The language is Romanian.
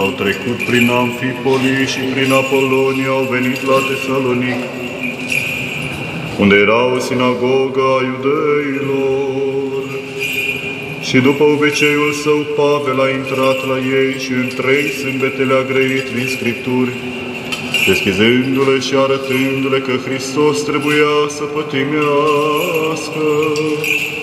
au trecut prin Amfipolie și prin Apolonia, au venit la Tesalonic, unde era o sinagogă a iudeilor. Și după obiceiul său, Pavel a intrat la ei și în 3 sâmbete le-a grăit din Scripturi, deschizându-le și arătându-le că Hristos trebuia să pătimească